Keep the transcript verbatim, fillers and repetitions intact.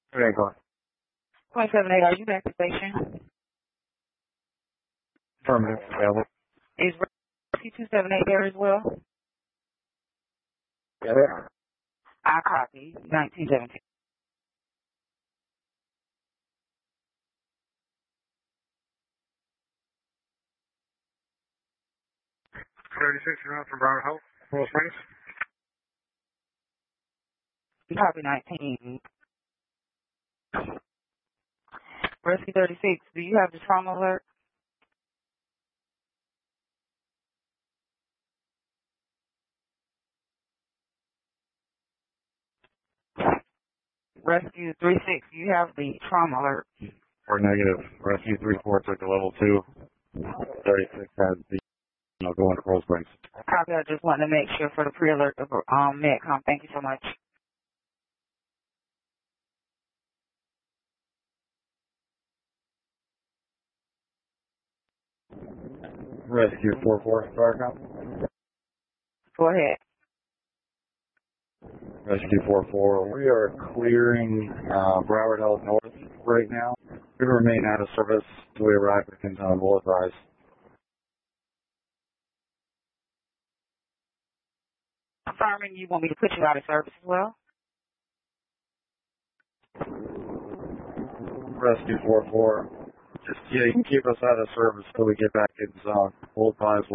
There you go. Point seven eight, are you back to station? Affirmative. Available. Is rescue two seven eight there as well? Yeah, there. I copy. nineteen seventeen. thirty-six, you're out from Broward Health, Coral Springs. Copy nineteen. Rescue thirty-six, do you have the trauma alert? Rescue three six, do you have the trauma alert? Or negative. Rescue three four took to level two. thirty-six has the, you know, going to Coral Springs. Copy, I just wanted to make sure for the pre-alert of um, Medcom. Thank you so much. Rescue four four, fire count. Go ahead. Rescue four four, we are clearing uh, Broward Health North right now. We remain out of service until we arrive at Kenton Bullet Rise. Confirming you want me to put you out of service as well? Rescue four four, just, yeah, you can keep us out of service until we get back in zone. Bullet Rise